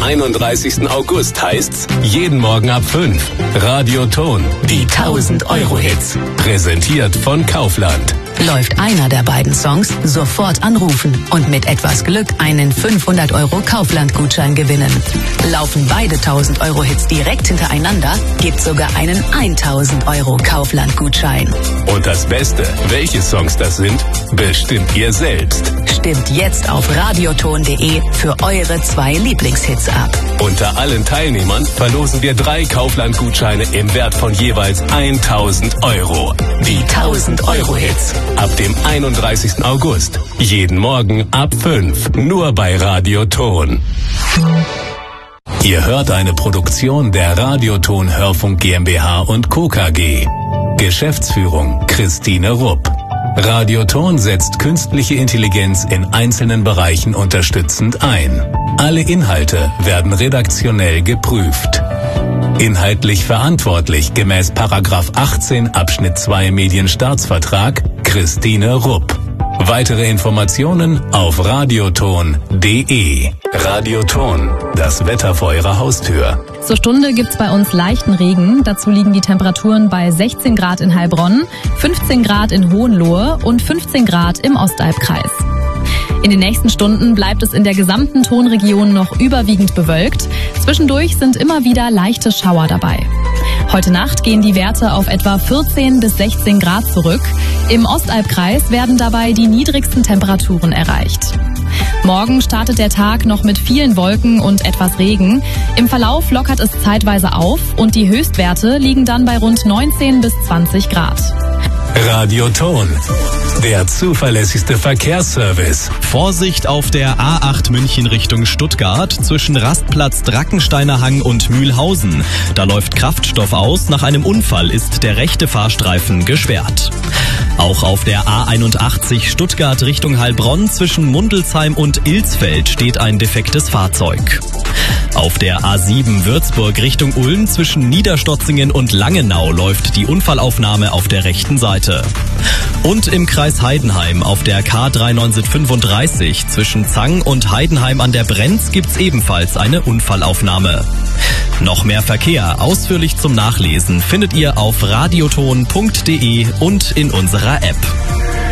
31. August heißt's jeden Morgen ab 5. Radioton, die 1000-Euro-Hits. Präsentiert von Kaufland. Läuft einer der beiden Songs, sofort anrufen und mit etwas Glück einen 500-Euro Kaufland-Gutschein gewinnen. Laufen beide 1000-Euro-Hits direkt hintereinander, gibt's sogar einen 1000-Euro Kaufland-Gutschein. Und das Beste, welche Songs das sind, bestimmt ihr selbst. Stimmt jetzt auf radioton.de für eure 2 Lieblingshits ab. Unter allen Teilnehmern verlosen wir 3 Kaufland-Gutscheine im Wert von jeweils 1000 Euro. Die 1000-Euro-Hits. Ab dem 31. August. Jeden Morgen ab 5. Nur bei Radioton. Ihr hört eine Produktion der Radioton Hörfunk GmbH und Co. KG. Geschäftsführung Christine Rupp. Radioton setzt künstliche Intelligenz in einzelnen Bereichen unterstützend ein. Alle Inhalte werden redaktionell geprüft. Inhaltlich verantwortlich gemäß § 18 Abschnitt 2 Medienstaatsvertrag Christine Rupp. Weitere Informationen auf radioton.de. Radioton, das Wetter vor Ihrer Haustür. Zur Stunde gibt's bei uns leichten Regen. Dazu liegen die Temperaturen bei 16 Grad in Heilbronn, 15 Grad in Hohenlohe und 15 Grad im Ostalbkreis. In den nächsten Stunden bleibt es in der gesamten Tonregion noch überwiegend bewölkt. Zwischendurch sind immer wieder leichte Schauer dabei. Heute Nacht gehen die Werte auf etwa 14 bis 16 Grad zurück. Im Ostalbkreis werden dabei die niedrigsten Temperaturen erreicht. Morgen startet der Tag noch mit vielen Wolken und etwas Regen. Im Verlauf lockert es zeitweise auf und die Höchstwerte liegen dann bei rund 19 bis 20 Grad. Radioton, der zuverlässigste Verkehrsservice. Vorsicht auf der A8 München Richtung Stuttgart zwischen Rastplatz Drackensteiner Hang und Mühlhausen. Da läuft Kraftstoff aus. Nach einem Unfall ist der rechte Fahrstreifen gesperrt. Auch auf der A81 Stuttgart Richtung Heilbronn zwischen Mundelsheim und Ilsfeld steht ein defektes Fahrzeug. Auf der A7 Würzburg Richtung Ulm zwischen Niederstotzingen und Langenau läuft die Unfallaufnahme auf der rechten Seite. Und im Kreis Heidenheim auf der K3 zwischen Zang und Heidenheim an der Brenz gibt's ebenfalls eine Unfallaufnahme. Noch mehr Verkehr ausführlich zum Nachlesen findet ihr auf radioton.de und in unserer App.